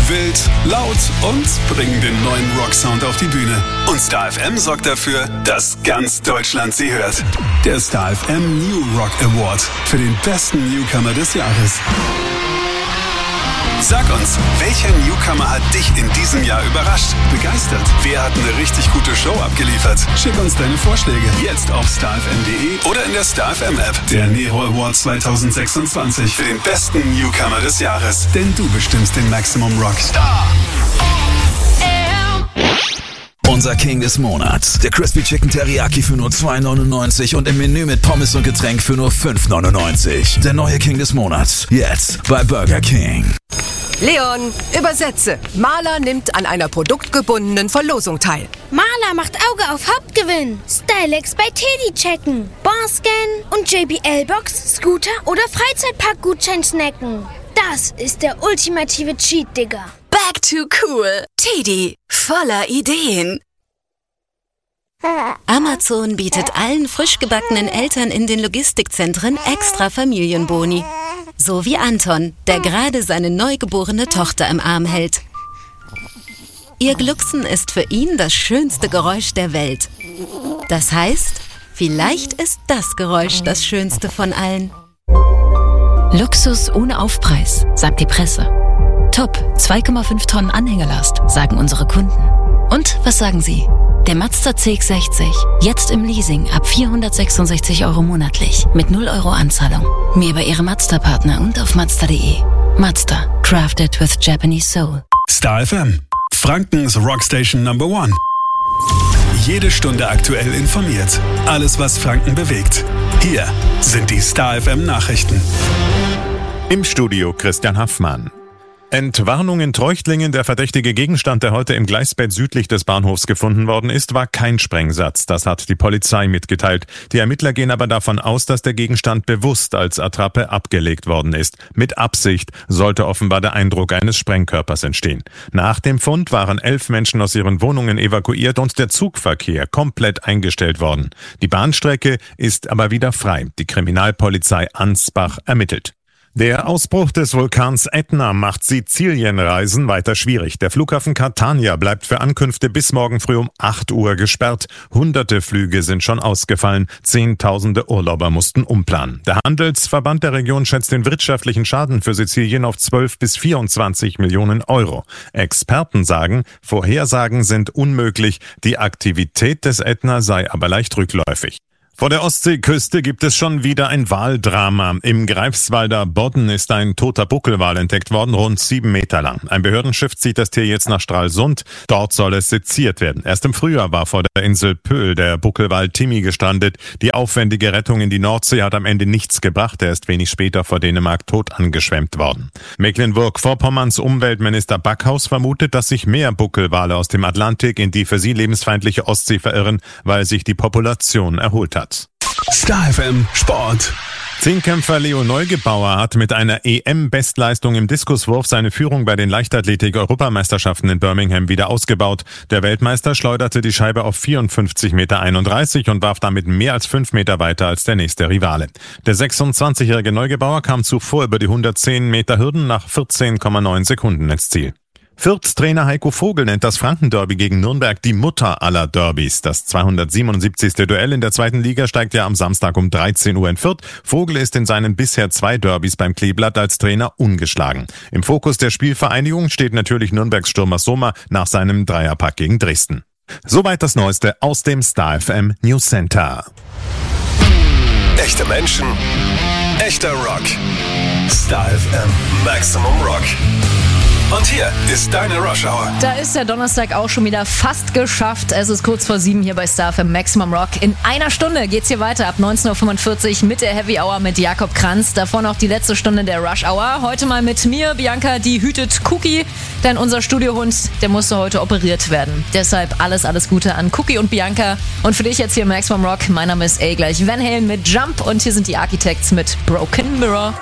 Wild, laut und bringen den neuen Rocksound auf die Bühne. Und Star FM sorgt dafür, dass ganz Deutschland sie hört. Der Star FM New Rock Award für den besten Newcomer des Jahres. Sag uns, welcher Newcomer hat dich in diesem Jahr überrascht, begeistert? Wer hat eine richtig gute Show abgeliefert? Schick uns deine Vorschläge jetzt auf starfm.de oder in der Star FM App. Der Nero Award 2026 für den besten Newcomer des Jahres. Denn du bestimmst den Maximum Rock. Star Unser King des Monats. Der Crispy Chicken Teriyaki für nur $2,99 und im Menü mit Pommes und Getränk für nur $5,99. Der neue King des Monats. Jetzt bei Burger King. Leon, übersetze. Maler nimmt an einer produktgebundenen Verlosung teil. Maler macht Auge auf Hauptgewinn. Stylex bei Teddy checken. Barscan und JBL-Box, Scooter oder Freizeitpark-Gutschein snacken. Das ist der ultimative Cheat, Digga. Back to cool. Teddy, voller Ideen. Amazon bietet allen frisch gebackenen Eltern in den Logistikzentren extra Familienboni. So wie Anton, der gerade seine neugeborene Tochter im Arm hält. Ihr Glucksen ist für ihn das schönste Geräusch der Welt. Das heißt, vielleicht ist das Geräusch das schönste von allen. Luxus ohne Aufpreis, sagt die Presse. Top, 2,5 Tonnen Anhängerlast, sagen unsere Kunden. Und was sagen Sie? Der Mazda CX-60, jetzt im Leasing ab 466 € monatlich, mit 0 € Anzahlung. Mehr bei Ihrem Mazda-Partner und auf Mazda.de. Mazda, crafted with Japanese soul. Star FM, Frankens Rockstation Number 1. Jede Stunde aktuell informiert. Alles, was Franken bewegt. Hier sind die Star FM Nachrichten. Im Studio Christian Haffmann. Entwarnung in Treuchtlingen. Der verdächtige Gegenstand, der heute im Gleisbett südlich des Bahnhofs gefunden worden ist, war kein Sprengsatz. Das hat die Polizei mitgeteilt. Die Ermittler gehen aber davon aus, dass der Gegenstand bewusst als Attrappe abgelegt worden ist. Mit Absicht sollte offenbar der Eindruck eines Sprengkörpers entstehen. Nach dem Fund waren 11 Menschen aus ihren Wohnungen evakuiert und der Zugverkehr komplett eingestellt worden. Die Bahnstrecke ist aber wieder frei. Die Kriminalpolizei Ansbach ermittelt. Der Ausbruch des Vulkans Ätna macht Sizilienreisen weiter schwierig. Der Flughafen Catania bleibt für Ankünfte bis morgen früh um 8 Uhr gesperrt. Hunderte Flüge sind schon ausgefallen. Zehntausende Urlauber mussten umplanen. Der Handelsverband der Region schätzt den wirtschaftlichen Schaden für Sizilien auf 12 bis 24 Millionen €. Experten sagen, Vorhersagen sind unmöglich. Die Aktivität des Ätna sei aber leicht rückläufig. Vor der Ostseeküste gibt es schon wieder ein Waldrama. Im Greifswalder Bodden ist ein toter Buckelwal entdeckt worden, rund 7 Meter lang. Ein Behördenschiff zieht das Tier jetzt nach Stralsund. Dort soll es seziert werden. Erst im Frühjahr war vor der Insel Pöhl der Buckelwal Timmy gestrandet. Die aufwendige Rettung in die Nordsee hat am Ende nichts gebracht. Er ist wenig später vor Dänemark tot angeschwemmt worden. Mecklenburg-Vorpommerns Umweltminister Backhaus vermutet, dass sich mehr Buckelwale aus dem Atlantik in die für sie lebensfeindliche Ostsee verirren, weil sich die Population erholt hat. Star FM Sport. Zehnkämpfer Leo Neugebauer hat mit einer EM-Bestleistung im Diskuswurf seine Führung bei den Leichtathletik-Europameisterschaften in Birmingham wieder ausgebaut. Der Weltmeister schleuderte die Scheibe auf 54,31 Meter und warf damit mehr als 5 Meter weiter als der nächste Rivale. Der 26-jährige Neugebauer kam zuvor über die 110 Meter Hürden nach 14,9 Sekunden ins Ziel. Fürth-Trainer Heiko Vogel nennt das Franken-Derby gegen Nürnberg die Mutter aller Derbys. Das 277. Duell in der zweiten Liga steigt ja am Samstag um 13 Uhr in Fürth. Vogel ist in seinen bisher 2 Derbys beim Kleeblatt als Trainer ungeschlagen. Im Fokus der Spielvereinigung steht natürlich Nürnbergs Stürmer Sommer nach seinem Dreierpack gegen Dresden. Soweit das Neueste aus dem Star FM News Center. Echte Menschen, echter Rock. Star FM Maximum Rock. Und hier ist deine Rush Hour. Da ist der Donnerstag auch schon wieder fast geschafft. Es ist kurz vor 7 hier bei Star FM Maximum Rock. In einer Stunde geht's hier weiter ab 19:45 Uhr mit der Heavy Hour mit Jakob Kranz. Davor noch die letzte Stunde der Rush Hour. Heute mal mit mir, Bianca, die hütet Cookie. Denn unser Studiohund, der musste heute operiert werden. Deshalb alles Gute an Cookie und Bianca. Und für dich jetzt hier Maximum Rock. Mein Name ist gleich Van Halen mit Jump. Und hier sind die Architects mit Broken Mirror.